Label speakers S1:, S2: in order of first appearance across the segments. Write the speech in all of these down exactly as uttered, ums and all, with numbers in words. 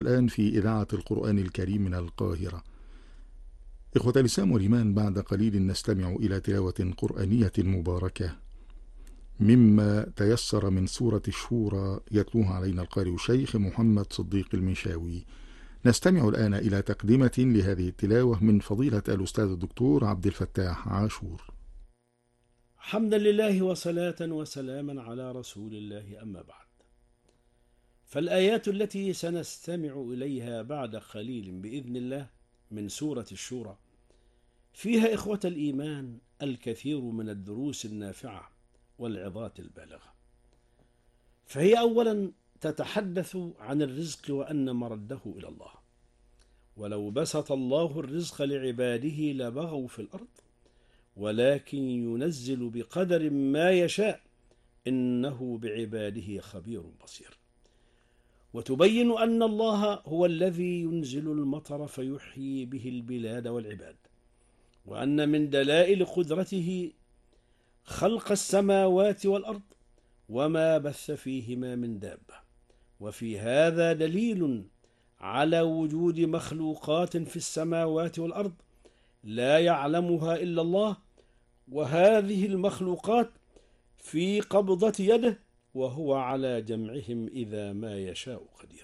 S1: الآن في إذاعة القرآن الكريم من القاهرة. إخوة الإسلام والإيمان، بعد قليل نستمع إلى تلاوة قرآنية مباركة مما تيسر من سورة الشورى يتلوها علينا القارئ الشيخ محمد صديق المنشاوي. نستمع الآن إلى تقدمة لهذه التلاوة من فضيلة الأستاذ الدكتور عبد الفتاح عاشور.
S2: حمدا لله وصلاة وسلاما على رسول الله، أما بعد، فالآيات التي سنستمع إليها بعد قليل بإذن الله من سورة الشورى فيها إخوة الإيمان الكثير من الدروس النافعة والعظات البالغة. فهي أولا تتحدث عن الرزق وأن مرده إلى الله، ولو بسط الله الرزق لعباده لبغوا في الأرض ولكن ينزل بقدر ما يشاء إنه بعباده خبير بصير. وتبين أن الله هو الذي ينزل المطر فيحيي به البلاد والعباد، وأن من دلائل قدرته خلق السماوات والأرض وما بث فيهما من دابة. وفي هذا دليل على وجود مخلوقات في السماوات والأرض لا يعلمها إلا الله، وهذه المخلوقات في قبضة يده وهو على جمعهم إذا ما يشاء قدير.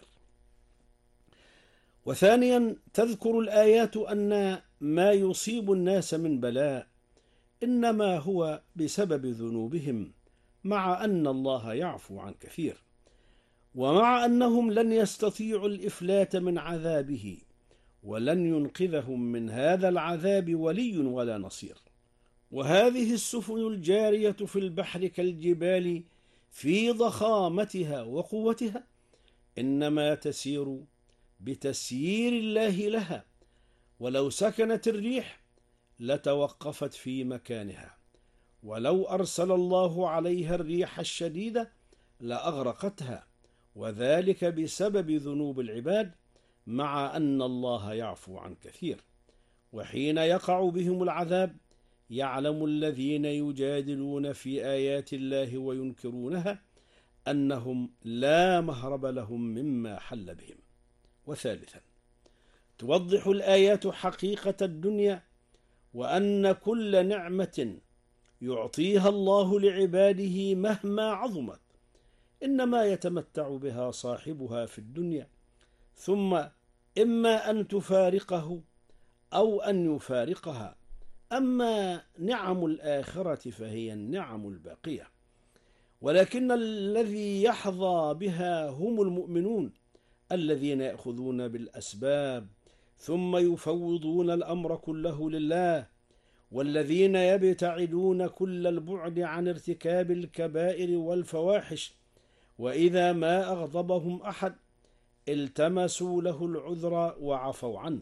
S2: وثانيا تذكر الآيات أن ما يصيب الناس من بلاء إنما هو بسبب ذنوبهم، مع أن الله يعفو عن كثير، ومع أنهم لن يستطيعوا الإفلات من عذابه، ولن ينقذهم من هذا العذاب ولي ولا نصير. وهذه السفن الجارية في البحر كالجبال في ضخامتها وقوتها إنما تسير بتسيير الله لها، ولو سكنت الريح لتوقفت في مكانها، ولو أرسل الله عليها الريح الشديدة لأغرقتها، وذلك بسبب ذنوب العباد، مع أن الله يعفو عن كثير. وحين يقع بهم العذاب يعلم الذين يجادلون في آيات الله وينكرونها أنهم لا مهرب لهم مما حل بهم. وثالثا توضح الآيات حقيقة الدنيا، وأن كل نعمة يعطيها الله لعباده مهما عظمت إنما يتمتع بها صاحبها في الدنيا، ثم إما أن تفارقه أو أن يفارقها. أما نعم الآخرة فهي النعم الباقية، ولكن الذي يحظى بها هم المؤمنون الذين يأخذون بالأسباب ثم يفوضون الأمر كله لله، والذين يبتعدون كل البعد عن ارتكاب الكبائر والفواحش، وإذا ما أغضبهم أحد التمسوا له العذر وعفوا عنه.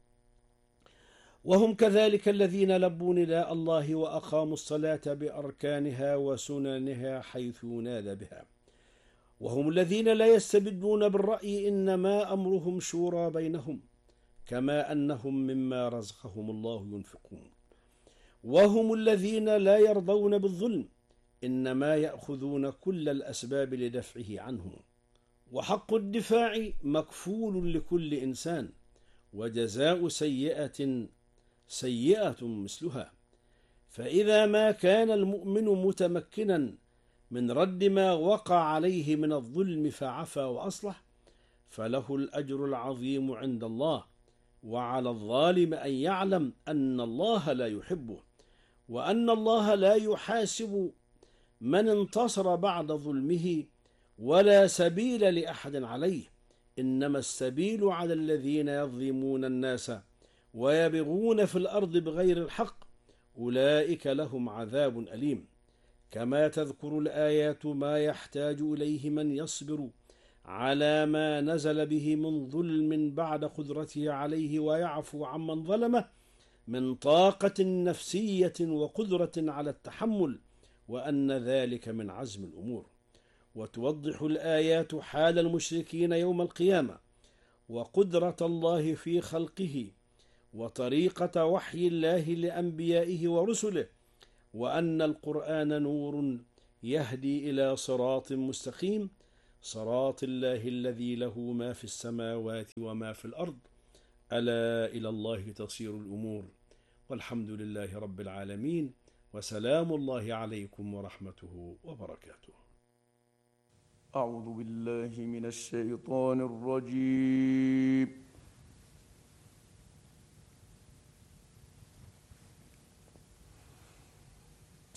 S2: وهم كذلك الذين لبوا نداء الله وأقاموا الصلاة بأركانها وسننها حيث ينادى بها. وهم الذين لا يستبدون بالرأي، إنما أمرهم شورى بينهم، كما أنهم مما رزقهم الله ينفقون. وهم الذين لا يرضون بالظلم، إنما يأخذون كل الأسباب لدفعه عنهم. وحق الدفاع مكفول لكل إنسان، وجزاء سيئة سيئة مثلها. فإذا ما كان المؤمن متمكنا من رد ما وقع عليه من الظلم فعفى وأصلح فله الأجر العظيم عند الله، وعلى الظالم أن يعلم أن الله لا يحبه، وأن الله لا يحاسب من انتصر بعد ظلمه، ولا سبيل لأحد عليه، إنما السبيل على الذين يظلمون الناس ويبغون في الأرض بغير الحق، أولئك لهم عذاب أليم. كما تذكر الآيات ما يحتاج إليه من يصبر على ما نزل به من ظلم بعد قدرته عليه ويعفو عمن ظلمه من طاقة نفسية وقدرة على التحمل، وأن ذلك من عزم الأمور. وتوضح الآيات حال المشركين يوم القيامة، وقدرة الله في خلقه، وطريقة وحي الله لأنبيائه ورسله، وأن القرآن نور يهدي إلى صراط مستقيم، صراط الله الذي له ما في السماوات وما في الأرض، ألا إلى الله تصير الأمور، والحمد لله رب العالمين، وسلام الله عليكم ورحمته وبركاته.
S3: أعوذ بالله من الشيطان الرجيم.